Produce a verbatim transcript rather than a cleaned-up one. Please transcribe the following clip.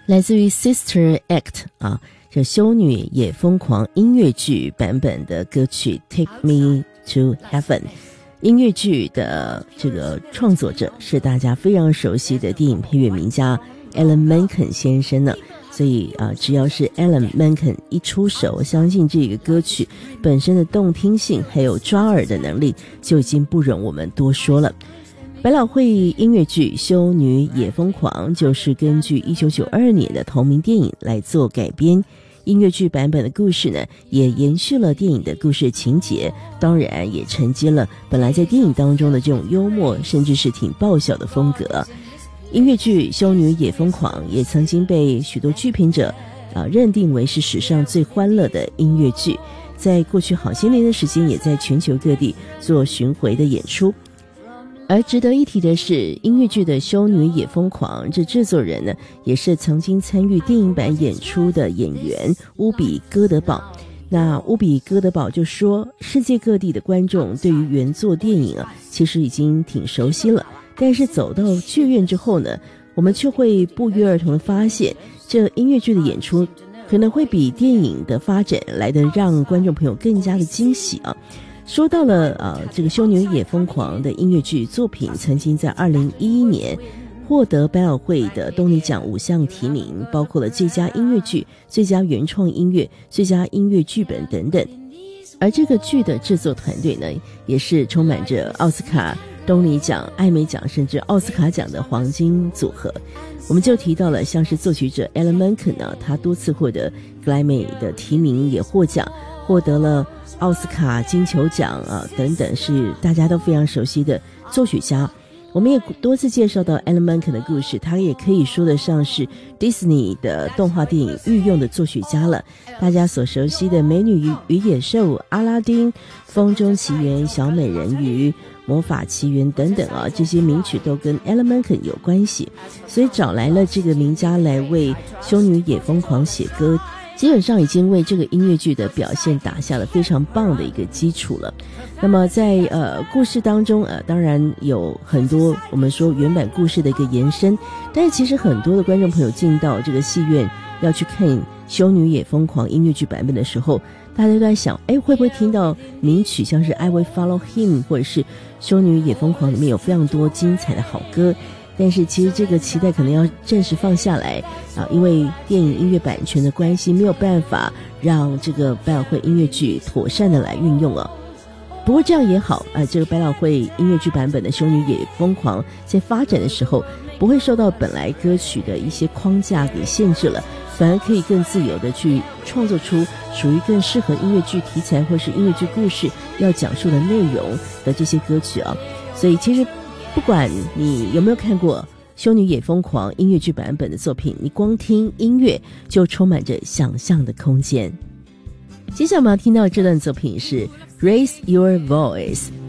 来自于 Sister Act 啊，这修女也疯狂音乐剧版本的歌曲 Take Me to Heaven。 音乐剧的这个创作者是大家非常熟悉的电影配乐名家 Alan Menken 先生呢，所以啊，只要是 Alan Menken 一出手，相信这个歌曲本身的动听性还有抓耳的能力就已经不容我们多说了。百老汇音乐剧《修女也疯狂》就是根据一九九二年的同名电影来做改编，音乐剧版本的故事呢，也延续了电影的故事情节，当然也承接了本来在电影当中的这种幽默，甚至是挺爆笑的风格。音乐剧《修女也疯狂》也曾经被许多剧评者啊认定为是史上最欢乐的音乐剧，在过去好些年的时间，也在全球各地做巡回的演出。而值得一提的是，音乐剧的《修女也疯狂》这制作人呢，也是曾经参与电影版演出的演员乌比戈德堡。那乌比戈德堡就说，世界各地的观众对于原作电影啊，其实已经挺熟悉了，但是走到剧院之后呢，我们却会不约而同的发现，这音乐剧的演出可能会比电影的发展来得让观众朋友更加的惊喜啊。说到了呃，这个《修女也疯狂》的音乐剧作品，曾经在二零一一年获得百老汇的东尼奖五项提名，包括了最佳音乐剧、最佳原创音乐、最佳音乐剧本等等。而这个剧的制作团队呢，也是充满着奥斯卡、东尼奖、艾美奖甚至奥斯卡奖的黄金组合。我们就提到了像是作曲者 Alan Menken 呢，他多次获得格莱美的提名，也获奖，获得了奥斯卡金球奖啊等等，是大家都非常熟悉的作曲家。我们也多次介绍到 Alan Menken 的故事，他也可以说得上是 Disney 的动画电影御用的作曲家了。大家所熟悉的《美女与野兽》、阿拉丁、风中奇缘、小美人鱼、魔法奇缘等等啊，这些名曲都跟 Alan Menken 有关系，所以找来了这个名家来为《修女也疯狂》写歌，基本上已经为这个音乐剧的表现打下了非常棒的一个基础了。那么在呃故事当中呃当然有很多我们说原版故事的一个延伸，但是其实很多的观众朋友进到这个戏院要去看《修女也疯狂》音乐剧版本的时候，大家都在想，哎，会不会听到名曲像是 I Will Follow Him 或者是《修女也疯狂》里面有非常多精彩的好歌，但是其实这个期待可能要暂时放下来啊，因为电影音乐版权的关系，没有办法让这个百老汇音乐剧妥善的来运用了。不过这样也好啊，这个百老汇音乐剧版本的《修女也疯狂》在发展的时候，不会受到本来歌曲的一些框架给限制了，反而可以更自由的去创作出属于更适合音乐剧题材或是音乐剧故事要讲述的内容的这些歌曲啊。所以其实不管你有没有看过《修女也疯狂》音乐剧版本的作品，你光听音乐就充满着想象的空间。接下来我们要听到这段作品是 Raise Your Voice。